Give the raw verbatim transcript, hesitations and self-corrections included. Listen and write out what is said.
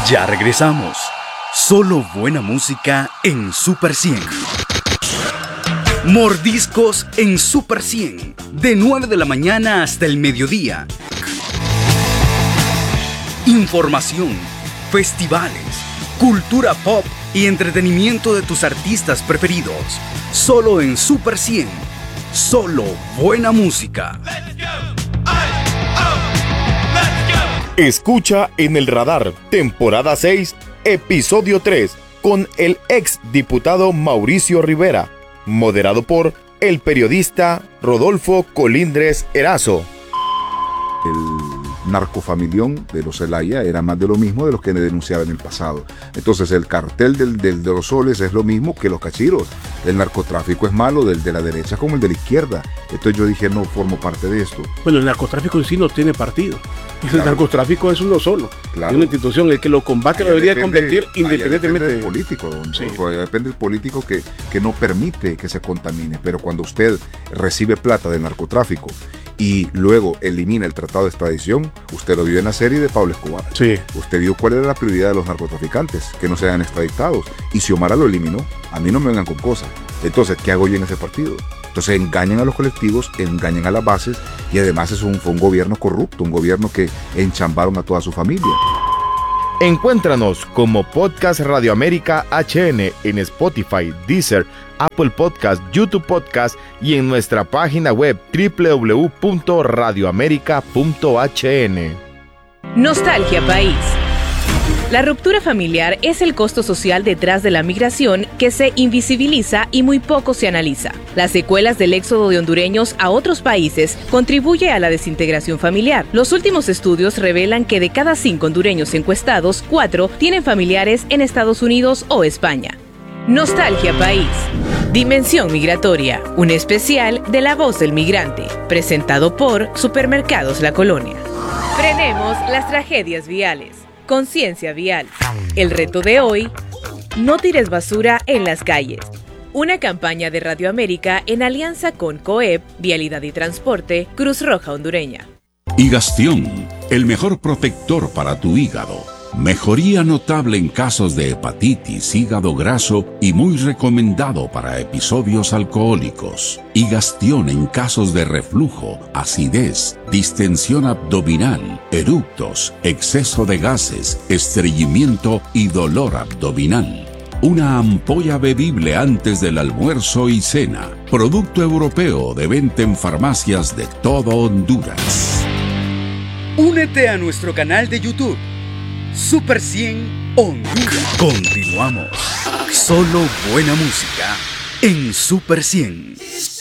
Ya regresamos. Solo buena música en Super cien. Mordiscos en Super cien. De nueve de la mañana hasta el mediodía. Información, festivales, cultura pop y entretenimiento de tus artistas preferidos. Solo en Super cien. Solo buena música. Escucha en el radar, temporada seis, episodio tres, con el ex diputado Mauricio Rivera, moderado por el periodista Rodolfo Colindres Erazo. El narcofamilión de los Zelaya era más de lo mismo de los que denunciaba en el pasado. Entonces el cartel del, del, de los soles es lo mismo que los cachiros. El narcotráfico es malo del de la derecha como el de la izquierda. Entonces yo dije, no formo parte de esto. Bueno, el narcotráfico en sí no tiene partido. El Claro. narcotráfico es uno solo. Claro. Es una institución. El que lo combate lo Allá debería depende- combatir allá independientemente depende de... del político, don Sí. Rodolfo, allá depende del político que, que no permite que se contamine. Pero cuando usted recibe plata del narcotráfico y luego elimina el tratado de extradición, usted lo vio en la serie de Pablo Escobar. Sí. Usted vio cuál era la prioridad de los narcotraficantes, que no sean extraditados. Y Xiomara lo eliminó. A mí no me vengan con cosas. Entonces, ¿qué hago yo en ese partido? Entonces engañan a los colectivos, engañan a las bases y además es un, fue un gobierno corrupto, un gobierno que enchambaron a toda su familia. Encuéntranos como Podcast Radio América H N en Spotify, Deezer, Apple Podcast, YouTube Podcast y en nuestra página web doble u doble u doble u punto radio américa punto h n. Nostalgia País. La ruptura familiar es el costo social detrás de la migración que se invisibiliza y muy poco se analiza. Las secuelas del éxodo de hondureños a otros países contribuye a la desintegración familiar. Los últimos estudios revelan que de cada cinco hondureños encuestados, cuatro tienen familiares en Estados Unidos o España. Nostalgia País. Dimensión Migratoria, un especial de La Voz del Migrante, presentado por Supermercados La Colonia. Frenemos las tragedias viales. Conciencia vial. El reto de hoy, no tires basura en las calles. Una campaña de Radio América en alianza con COEP, Vialidad y Transporte, Cruz Roja Hondureña. Higastión, el mejor protector para tu hígado. Mejoría notable en casos de hepatitis, hígado graso y muy recomendado para episodios alcohólicos. Higastión en casos de reflujo, acidez, distensión abdominal, eructos, exceso de gases, estreñimiento y dolor abdominal. Una ampolla bebible antes del almuerzo y cena. Producto europeo de venta en farmacias de todo Honduras. Únete a nuestro canal de YouTube. Super cien Honduras. Continuamos. Solo buena música en Super cien.